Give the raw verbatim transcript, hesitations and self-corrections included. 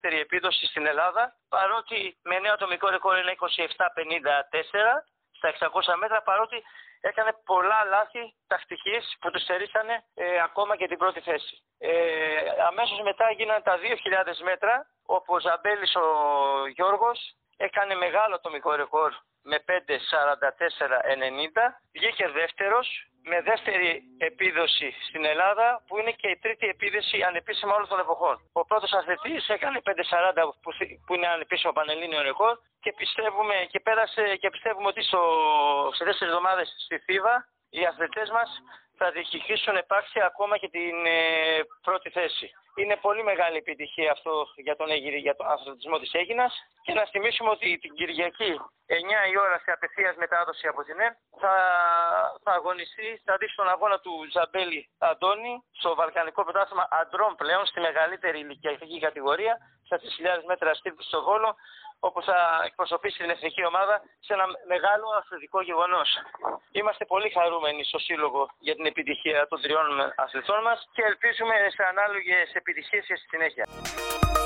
δεύτερη επίδοση στην Ελλάδα, παρότι με νέο ατομικό ρεκόρ είναι είκοσι επτά πενήντα τέσσερα στα εξακόσια μέτρα, παρότι έκανε πολλά λάθη τακτικής που του στερήσανε ε, ακόμα και την πρώτη θέση. Ε, αμέσως μετά έγιναν τα δύο χιλιάδες μέτρα, όπου ο Ζαμπέλης ο Γιώργος έκανε μεγάλο ατομικό ρεκόρ με πέντε σαράντα τέσσερα ενενήντα, βγήκε δεύτερος με δεύτερη επίδοση στην Ελλάδα, που είναι και η τρίτη επίδοση ανεπίσημα όλων των εποχών. Ο πρώτος αθλητής έκανε πέντε σαράντα που, που είναι ανεπίσημο πανελλήνιο ρεκόρ και πιστεύουμε και πέρασε και πιστεύουμε ότι στο, σε τέσσερις εβδομάδες στη Θήβα οι αθλητές μας θα διεκδικήσουν επάξια ακόμα και την ε, πρώτη θέση. Είναι πολύ μεγάλη επιτυχία αυτό για τον, για τον αθλητισμό της Αίγινας. Και να θυμίσουμε ότι την Κυριακή εννιά η ώρα σε απευθείας μετάδοση από την ΕΡΤ θα, θα αγωνιστεί, θα δείξει τον αγώνα του Ζαμπέλη Αντώνη στο Βαλκανικό Πρωτάθλημα Αντρών πλέον, στη μεγαλύτερη ηλικιακή κατηγορία, στα τρεις χιλιάδες μέτρα στήλπη στο Βόλο, όπου θα εκπροσωπήσει την εθνική ομάδα σε ένα μεγάλο αθλητικό γεγονός. Είμαστε πολύ χαρούμενοι στο Σύλλογο για την επιτυχία των τριών αθλητών μας και ελπίζουμε σε ανάλογες επιτυχίες και στη συνέχεια.